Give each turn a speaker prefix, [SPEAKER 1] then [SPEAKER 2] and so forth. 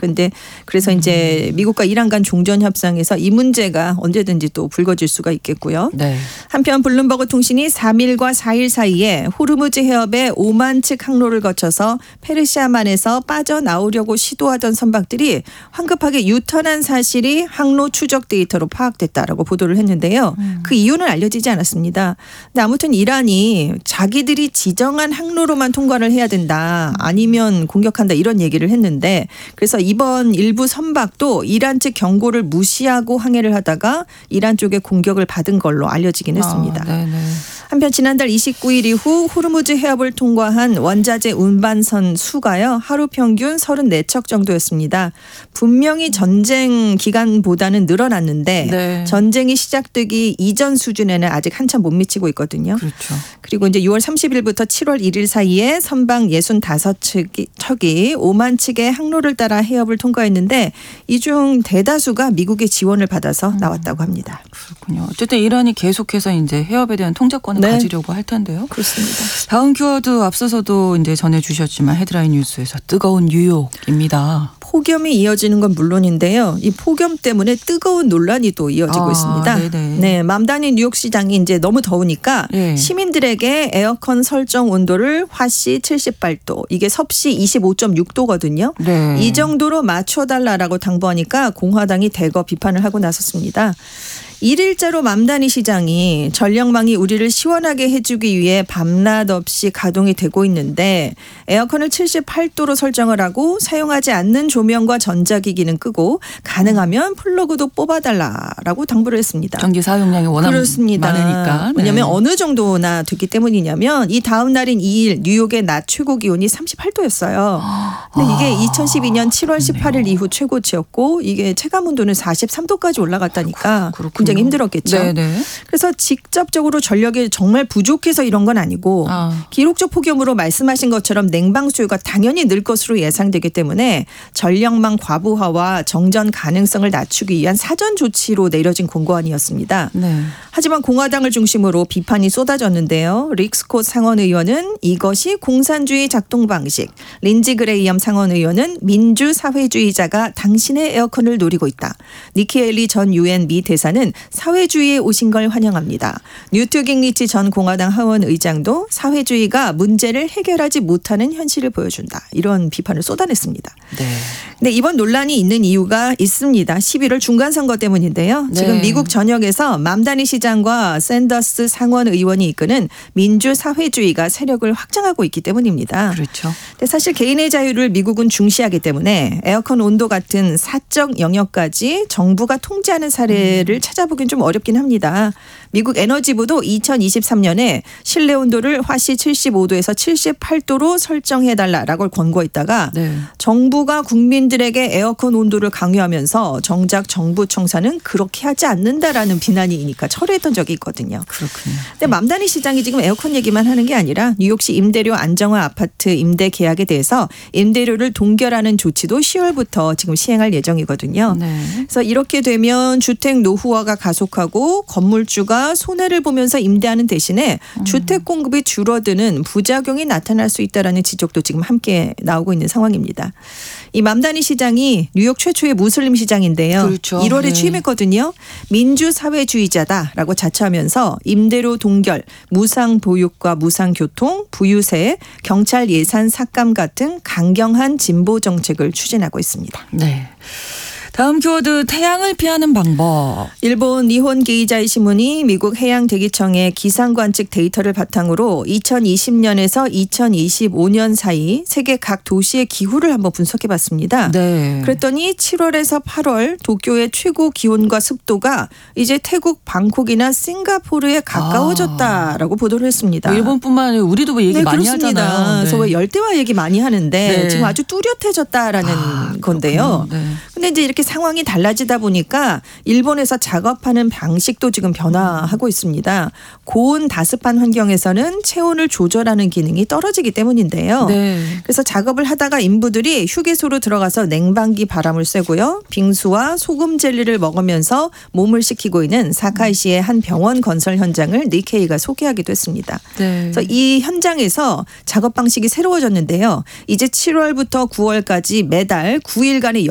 [SPEAKER 1] 그래서 이제 미국과 이란 간 종전 협상에서 이 문제가 언제든지 또 불거질 수가 있겠고요.
[SPEAKER 2] 네.
[SPEAKER 1] 한편 블룸버그 통신이 3일과 4일 사이에 호르무즈 해협의 오만 측 항로를 거쳐서 페르시아만에서 빠져나오려고 시도하던 선박들이 황급하게 유턴한 사실이 항로 추적 데이터로 파악됐다라고 보도를 했는데요. 그 이유는 알려지지 않았습니다. 근데 아무튼 이란이 자기들이 지정한 항로로만 통과를 해야 된다. 아니면 공격한다. 이런 얘기를 했는데 그래서 이번 일부 선박도 이란 측 경고를 무시하고 항해를 하다가 이란 쪽에 공격을 받은 걸로 알려지긴 했습니다. 한편 지난달 29일 이후 호르무즈 해협을 통과한 원자재 운반선 수가요. 하루 평균 34척 정도였습니다. 분명히 전쟁 기간보다는 늘어났는데
[SPEAKER 2] 네. 전쟁이
[SPEAKER 1] 시작되기 이전 수준에는 아직 한참 못 미치고 있거든요.
[SPEAKER 2] 그렇죠.
[SPEAKER 1] 그리고 이제 6월 30일부터 7월 1일 사이에 선박 65척이 오만 측의 항로를 따라 해협을 통과했는데 이 중 대다수가 미국의 지원을 받아서 나왔다고 합니다.
[SPEAKER 2] 그렇군요. 어쨌든 이란이 계속해서 이제 해협에 대한 통제권을 가지려고 할 텐데요.
[SPEAKER 1] 그렇습니다.
[SPEAKER 2] 다음 키워드 앞서서도 이제 전해주셨지만 헤드라인 뉴스에서 뜨거운 뉴욕입니다.
[SPEAKER 1] 폭염이 이어지는 건 물론인데요. 이 폭염 때문에 뜨거운 논란이 또 이어지고 있습니다.
[SPEAKER 2] 네네.
[SPEAKER 1] 네, 맘다니 뉴욕 시장이 이제 너무 더우니까 시민들에게 에어컨 설정 온도를 화씨 78도, 이게 섭씨 25.6도거든요.
[SPEAKER 2] 네.
[SPEAKER 1] 이 정도로 맞춰달라라고 당부하니까 공화당이 대거 비판을 하고 나섰습니다. 1일자로 맘다니 시장이 전력망이 우리를 시원하게 해주기 위해 밤낮 없이 가동이 되고 있는데 에어컨을 78도로 설정을 하고 사용하지 않는 조명과 전자기기는 끄고 가능하면 플러그도 뽑아달라라고 당부를 했습니다.
[SPEAKER 2] 전기 사용량이 워낙
[SPEAKER 1] 그렇습니다.
[SPEAKER 2] 많으니까.
[SPEAKER 1] 왜냐하면 어느 정도나 됐기 때문이냐면 이 다음 날인 2일 뉴욕의 낮 최고 기온이 38도였어요. 근데 이게 2012년 7월 18일 이후 최고치였고 이게 체감온도는 43도까지 올라갔다니까 굉장히 힘들었겠죠.
[SPEAKER 2] 네네.
[SPEAKER 1] 그래서 직접적으로 전력이 정말 부족해서 이런 건 아니고 기록적 폭염으로 말씀하신 것처럼 냉방 수요가 당연히 늘 것으로 예상되기 때문에 전력망 과부하와 정전 가능성을 낮추기 위한 사전 조치로 내려진 공고안이었습니다.
[SPEAKER 2] 네.
[SPEAKER 1] 하지만 공화당을 중심으로 비판이 쏟아졌는데요. 릭 스콧 상원의원은 이것이 공산주의 작동 방식, 린지 그레이엄 상원의원은 민주사회주의자가 당신의 에어컨을 노리고 있다. 니키 헬리 전 유엔 미 대사는 사회주의에 오신 걸 환영합니다. 뉴트 깅리치 전 공화당 하원 의장도 사회주의가 문제를 해결하지 못하는 현실을 보여준다. 이런 비판을 쏟아냈습니다.
[SPEAKER 2] 네.
[SPEAKER 1] 근데 이번 논란이 있는 이유가 있습니다. 11월 중간선거 때문인데요. 지금 미국 전역에서 맘다니 시장과 샌더스 상원 의원이 이끄는 민주사회주의가 세력을 확장하고 있기 때문입니다.
[SPEAKER 2] 그렇죠.
[SPEAKER 1] 근데 사실 개인의 자유를 미국은 중시하기 때문에 에어컨 온도 같은 사적 영역까지 정부가 통제하는 사례를 찾아보긴 좀 어렵긴 합니다. 미국 에너지부도 2023년에 실내 온도를 화씨 75도에서 78도로 설정해달라라고 권고했다가 정부가 국민들에게 에어컨 온도를 강요하면서 정작 정부 청사는 그렇게 하지 않는다라는 비난이니까 철회했던 적이 있거든요.
[SPEAKER 2] 그렇군요.
[SPEAKER 1] 근데 맘다니 시장이 지금 에어컨 얘기만 하는 게 아니라 뉴욕시 임대료 안정화 아파트 임대 계약에 대해서 임대료를 동결하는 조치도 10월부터 지금 시행할 예정이거든요. 그래서 이렇게 되면 주택 노후화가 가속하고 건물주가 손해를 보면서 임대하는 대신에 주택 공급이 줄어드는 부작용이 나타날 수 있다라는 지적도 지금 함께 나오고 있는 상황입니다. 이 맘다니 시장이 뉴욕 최초의 무슬림 시장인데요.
[SPEAKER 2] 그렇죠.
[SPEAKER 1] 1월에 취임했거든요. 민주사회주의자다라고 자처하면서 임대료 동결, 무상 보육과 무상 교통, 부유세, 경찰 예산 삭감 같은 강경한 진보 정책을 추진하고 있습니다.
[SPEAKER 2] 네. 다음 키워드 태양을 피하는 방법.
[SPEAKER 1] 일본 니혼 게이자이 신문이 미국 해양대기청의 기상관측 데이터를 바탕으로 2020년에서 2025년 사이 세계 각 도시의 기후를 한번 분석해봤습니다.
[SPEAKER 2] 네.
[SPEAKER 1] 그랬더니 7월에서 8월 도쿄의 최고 기온과 습도가 이제 태국 방콕이나 싱가포르에 가까워졌다라고 보도를 했습니다.
[SPEAKER 2] 일본뿐만 아니라 우리도 뭐 얘기 많이
[SPEAKER 1] 그렇습니다.
[SPEAKER 2] 하잖아요.
[SPEAKER 1] 그래서 왜 열대화 얘기 많이 하는데 지금 아주 뚜렷해졌다라는 건데요. 근데 이제 이렇게 상황이 달라지다 보니까 일본에서 작업하는 방식도 지금 변화하고 있습니다. 고온 다습한 환경에서는 체온을 조절하는 기능이 떨어지기 때문인데요. 그래서 작업을 하다가 인부들이 휴게소로 들어가서 냉방기 바람을 쐬고요. 빙수와 소금 젤리를 먹으면서 몸을 식히고 있는 사카이시의 한 병원 건설 현장을 니케이가 소개하기도 했습니다. 그래서 이 현장에서 작업 방식이 새로워졌는데요. 이제 7월부터 9월까지 매달 9일간의